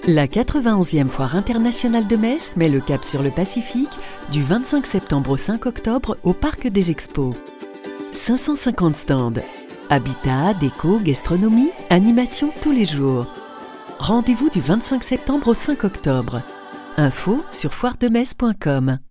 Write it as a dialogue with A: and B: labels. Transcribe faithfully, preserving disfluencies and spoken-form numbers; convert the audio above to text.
A: La quatre-vingt-onzième Foire internationale de Metz met le cap sur le Pacifique du vingt-cinq septembre au cinq octobre au Parc des Expos. cinq cent cinquante stands. Habitat, déco, gastronomie, animation tous les jours. Rendez-vous du vingt-cinq septembre au cinq octobre. Info sur foire de metz point com.